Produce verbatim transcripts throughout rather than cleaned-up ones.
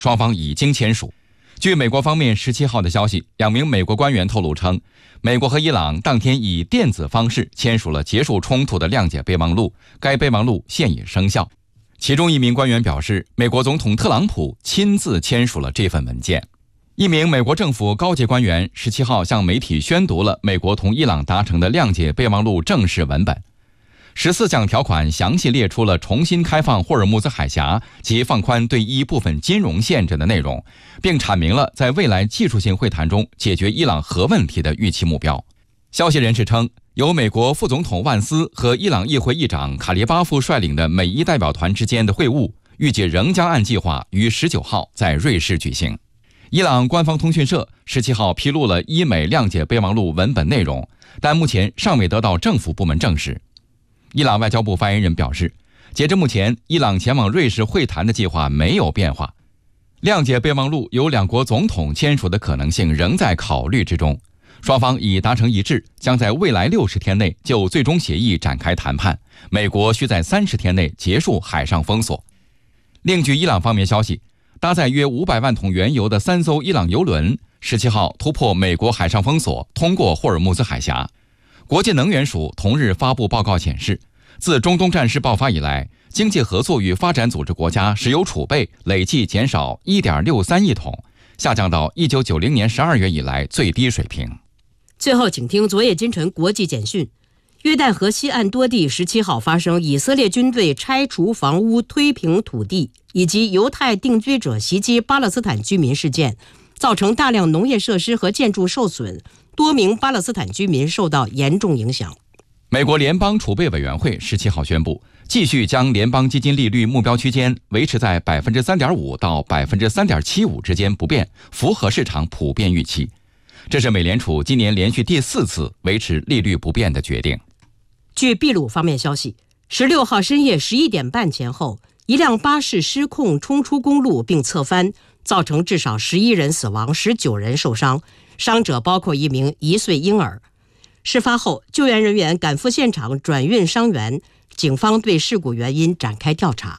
双方已经签署。据美国方面十七号的消息，两名美国官员透露称，美国和伊朗当天以电子方式签署了结束冲突的谅解备忘录，该备忘录现已生效。其中一名官员表示，美国总统特朗普亲自签署了这份文件。一名美国政府高级官员十七号向媒体宣读了美国同伊朗达成的谅解备忘录正式文本。十四项条款详细列出了重新开放霍尔木兹海峡及放宽对伊部分金融限制的内容，并阐明了在未来技术性会谈中解决伊朗核问题的预期目标。消息人士称，由美国副总统万斯和伊朗议会议长卡利巴夫率领的美伊代表团之间的会晤，预计仍将按计划于十九号在瑞士举行。伊朗官方通讯社十七号披露了伊美谅解备忘录文本内容，但目前尚未得到政府部门证实。伊朗外交部发言人表示，截至目前，伊朗前往瑞士会谈的计划没有变化。谅解备忘录由两国总统签署的可能性仍在考虑之中，双方已达成一致，将在未来六十天内就最终协议展开谈判，美国需在三十天内结束海上封锁。另据伊朗方面消息，搭载约五百万桶原油的三艘伊朗油轮十七号突破美国海上封锁，通过霍尔木兹海峡。国际能源署同日发布报告显示，自中东战事爆发以来，经济合作与发展组织国家石油储备累计减少 一点六三亿桶，下降到一九九零年十二月以来最低水平。 最后请听昨夜今晨国际简讯。约旦河西岸多地十七号发生以色列军队拆除房屋、推平土地以及犹太定居者袭击巴勒斯坦居民事件，造成大量农业设施和建筑受损，多名巴勒斯坦居民受到严重影响。 美国联邦储备委员会十七号宣布，继续将联邦基金利率目标区间维持在 百分之三点五 到 百分之三点七五 之间不变，符合市场普遍预期。这是美联储今年连续第四次维持利率不变的决定。 据秘鲁方面消息，十六号深夜十一点半前后，一辆巴士失控冲出公路并侧翻，造成至少十一人死亡，十九人受伤，伤者包括一名一岁婴儿。事发后，救援人员赶赴现场转运伤员，警方对事故原因展开调查。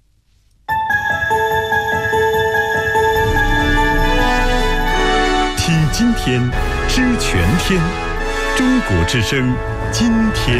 听今天，知全天，中国之声，今天。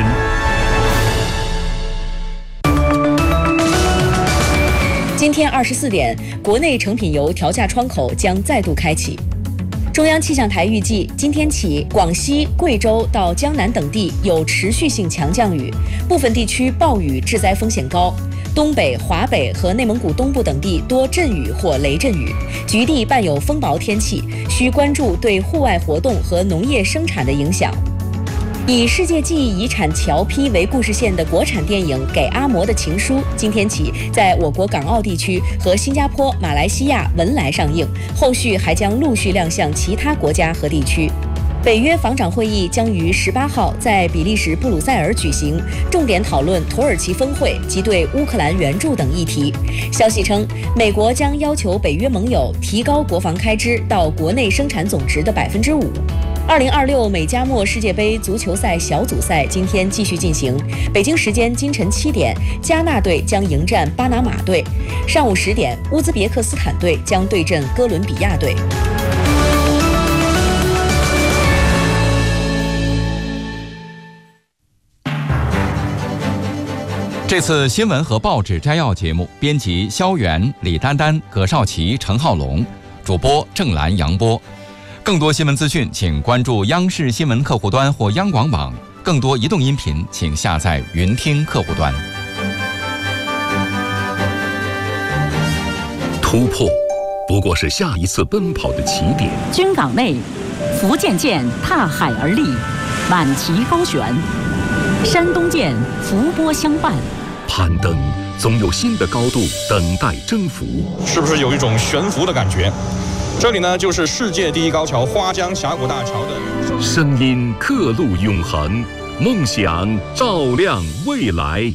今天二十四点，国内成品油调价窗口将再度开启。中央气象台预计，今天起，广西、贵州到江南等地有持续性强降雨，部分地区暴雨致灾风险高。东北、华北和内蒙古东部等地多阵雨或雷阵雨，局地伴有风雹天气，需关注对户外活动和农业生产的影响。以世界记忆遗产桥批为故事线的国产电影《给阿嬷的情书》今天起在我国港澳地区和新加坡、马来西亚、文莱上映，后续还将陆续亮相其他国家和地区。北约防长会议将于十八号在比利时布鲁塞尔举行，重点讨论土耳其峰会及对乌克兰援助等议题。消息称，美国将要求北约盟友提高国防开支到国内生产总值的百分之五。二零二六美加墨世界杯足球赛小组赛今天继续进行，北京时间今晨七点，加纳队将迎战巴拿马队；上午十点，乌兹别克斯坦队将对阵哥伦比亚队。 这次新闻和报纸摘要节目，编辑肖元、李丹丹、葛少奇、陈浩龙，主播郑兰、杨波。更多新闻资讯，请关注央视新闻客户端或央广网。更多移动音频，请下载云听客户端。 突破，不过是下一次奔跑的起点。 军港内，福建舰踏海而立，满旗高悬；山东舰伏波相伴。 攀登，总有新的高度等待征服。 是不是有一种悬浮的感觉？这里呢，就是世界第一高桥花江峡谷大桥的声音，刻录永恒，梦想照亮未来。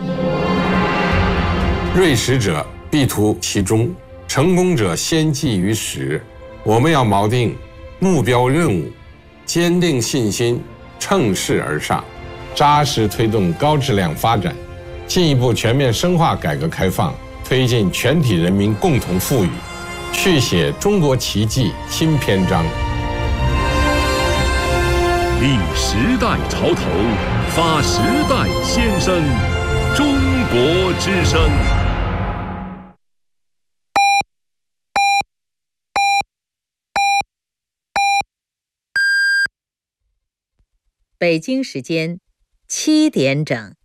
锐识者必图其中，成功者先记于始。我们要锚定目标任务，坚定信心，乘势而上，扎实推动高质量发展，进一步全面深化改革开放，推进全体人民共同富裕。 续写中国奇迹新篇章。 立时代潮头，发时代先声，中国之声。 北京时间七点整。